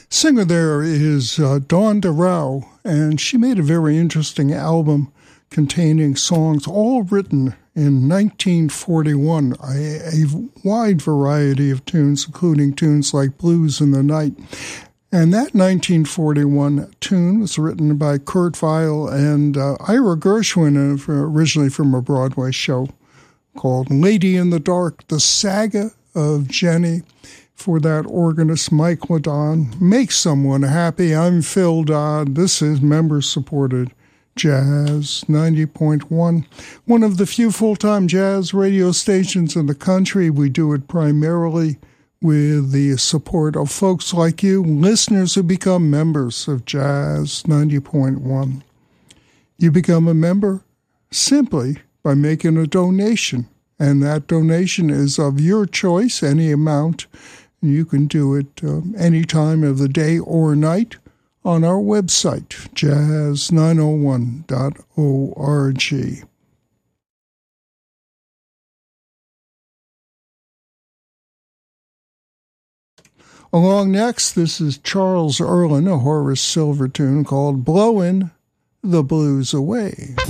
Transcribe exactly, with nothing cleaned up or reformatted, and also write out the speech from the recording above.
Singer there is uh, Dawn DeRao, and she made a very interesting album containing songs all written in nineteen forty-one, a, a wide variety of tunes, including tunes like Blues in the Night. And that nineteen forty-one tune was written by Kurt Weill and uh, Ira Gershwin, uh, originally from a Broadway show called Lady in the Dark, The Saga of Jenny. For that organist, Mike Ladon. Make someone happy. I'm Phil Dodd. This is member-supported Jazz ninety point one, one of the few full-time jazz radio stations in the country. We do it primarily with the support of folks like you, listeners who become members of Jazz ninety point one. You become a member simply by making a donation, and that donation is of your choice, any amount. You can do it um, any time of the day or night on our website, jazz nine oh one dot org. Along next, this is Charles Earlin, a Horace Silver tune called Blowin' the Blues Away.